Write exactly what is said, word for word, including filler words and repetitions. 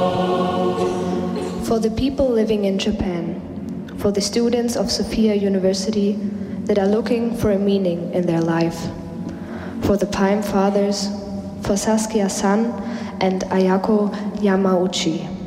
For the people living in Japan, for the students of Sophia University that are looking for a meaning in their life, for the Palm Fathers, for Saskia San and Ayako Yamauchi.